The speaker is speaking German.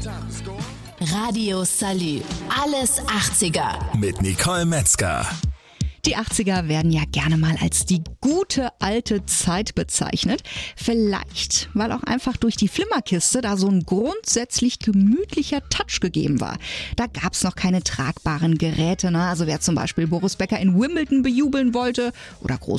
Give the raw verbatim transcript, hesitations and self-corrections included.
Radio Salü. Alles achtziger. Mit Nicole Metzger. Die achtziger werden ja gerne mal als die gute alte Zeit bezeichnet. Vielleicht, weil auch einfach durch die Flimmerkiste da so ein grundsätzlich gemütlicher Touch gegeben war. Da gab's noch keine tragbaren Geräte, ne? Also wer zum Beispiel Boris Becker in Wimbledon bejubeln wollte oder große